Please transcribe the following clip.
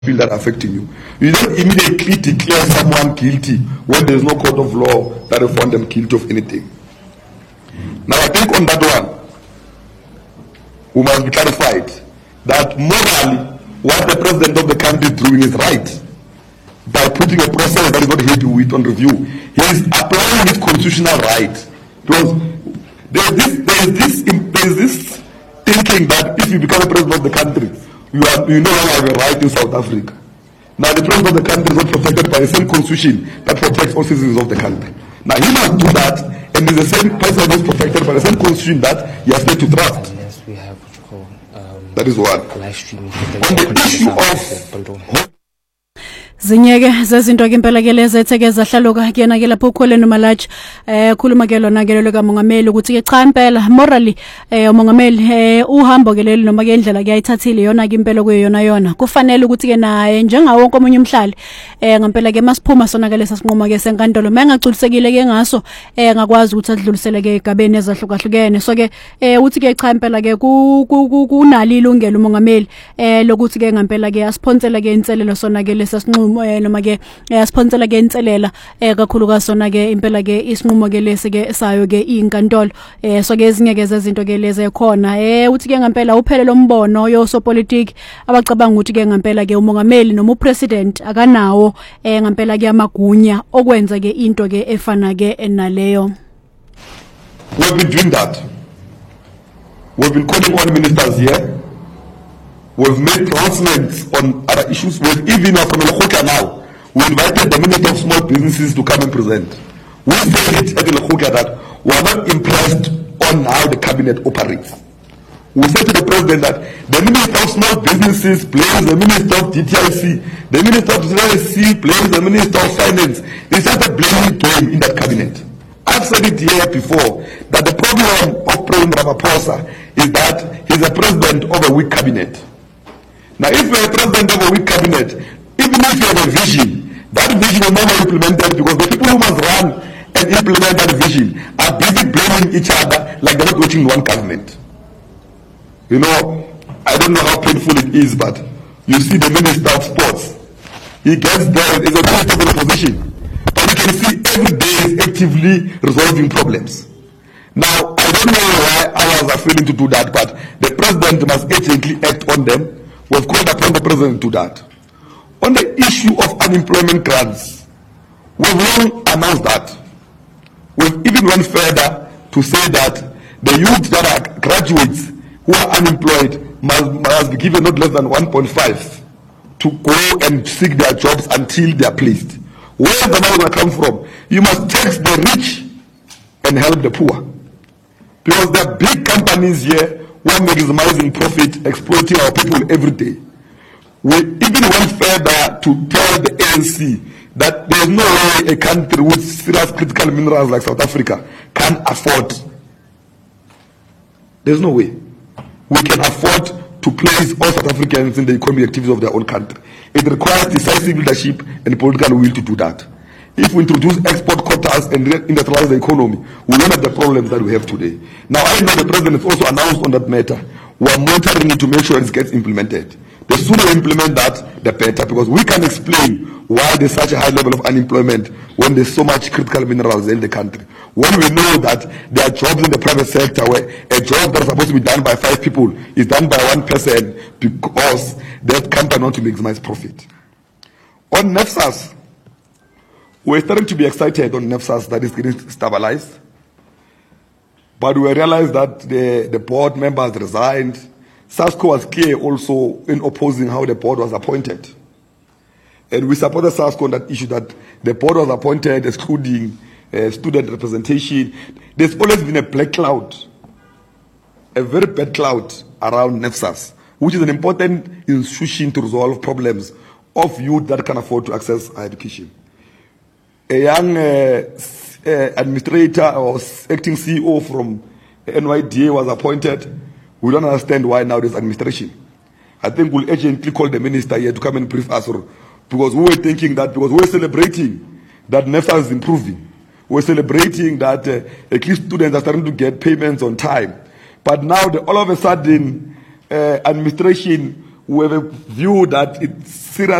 feel that affecting you. You don't immediately declare someone guilty when there is no court of law that will find them guilty of anything. Now I think on that one, we must be clarified that morally, what the president of the country is doing is right. By putting a process that is not happy with on review, he is applying his constitutional right. Because there is this thinking that if you become a president of the country, you no longer have a right in South Africa. Now the president of the country is not protected by the same constitution that protects all citizens of the country. Now he must do that, and is the same person who is protected by the same constitution that he has made to draft. Yes, we have what you call that is what. Live streaming. On the issue of zinyeke zezinto ke impela ke lezetheke zahlaluka kuyena ke lapho ukholeni Malachi khuluma ke lona ke lo kamongameli ukuthi ke cha impela morally umongameli uhambo ke leli noma ke indlela ke ayithathile yona ke impela kuyona kufanele ukuthi ke naye njengawo wonke omunye umhlali ngempela ke masiphuma sona ke lesa sinqoma ke senkantolo mangagculisekile ke ngaso ngakwazi ukuthi adlulisele ke egabeni ezahlukahlukene so ke uthi ke cha impela ke kunali ilungelo umongameli lokuthi ke ngempela ke asponsela ke inselelo sona ke lesa sinquma noma ke sponsor ke inselela kakhulukazi sona ke impela ke isinqumo ke lesi ke sayo ke inkantolo so ke ezinye ke zezinto ke lezi ekhona uthi ke ngempela uphele lombono yosopolitiki abacabanga ukuthi ke ngempela ke umongameli noma upresident akanawo ngempela ke amagunya okwenza ke into ke efana ke naleyo. We've been doing that. We've been calling on ministers here. We've made pronouncements on other issues. We've even from Lekgotla now. We invited the Minister of Small Businesses to come and present. We said it at Lekgotla that we are not impressed on how the cabinet operates. We said to the president that the Minister of Small Businesses blames the Minister of DTIC, the Minister of DTIC blames the Minister of Finance. They started blaming game in that cabinet. I've said it here before that the problem of President Ramaphosa is that he's a president of a weak cabinet. Now, if you're a president of a weak cabinet, even if you have a vision, that vision will never be implemented because the people who must run and implement that vision are busy blaming each other like they're not working in one government. You know, I don't know how painful it is, but you see the Minister of Sports. He gets there, is a minister of the opposition. But you can see every day he's actively resolving problems. Now, I don't know why others are failing to do that, but the president must urgently act on them. We've called upon the president to do that. On the issue of unemployment grants, we've long announced that. We've even went further to say that the youth that are graduates who are unemployed must be given not less than 1.5 to go and seek their jobs until they are placed. Where is the money going to come from? You must tax the rich and help the poor. Because there are big companies here who are maximizing profit, exploiting our people every day. We even went further to tell the ANC that there is no way a country with serious critical minerals like South Africa can afford. There's no way. We can afford to place all South Africans in the economic activities of their own country. It requires decisive leadership and political will to do that. If we introduce export quotas and industrialize the economy, we won't have the problems that we have today. Now, I know the president has also announced on that matter. We are monitoring it to make sure it gets implemented. The sooner we implement that, the better, because we can explain why there's such a high level of unemployment when there's so much critical minerals in the country. When we know that there are jobs in the private sector where a job that's supposed to be done by 5 people is done by 1 person because that company wants to maximize profit. On NEFSAS, we're starting to be excited on NEFSAS that is getting stabilized. But we realized that the board members resigned. SASCO was clear also in opposing how the board was appointed. And we supported SASCO on that issue that the board was appointed excluding student representation. There's always been a black cloud, a very bad cloud around NEFSAS, which is an important institution to resolve problems of youth that can afford to access higher education. A young administrator or acting CEO from NYDA was appointed. We don't understand why now there's administration. I think we'll urgently call the minister here to come and brief us, because we were thinking that because we're celebrating that NEFSAS is improving. We're celebrating that at least students are starting to get payments on time. But now all of a sudden administration who have a view that it's serious